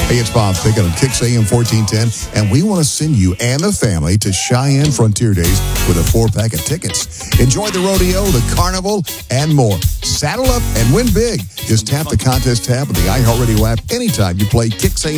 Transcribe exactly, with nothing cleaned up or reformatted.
Hey, it's Bob Pickett on Kicks A M fourteen ten, and we want to send you and the family to Cheyenne Frontier Days with a four-pack of tickets. Enjoy the rodeo, the carnival, and more. Saddle up and win big. Just tap the contest tab of the iHeartRadio app anytime you play Kicks A M.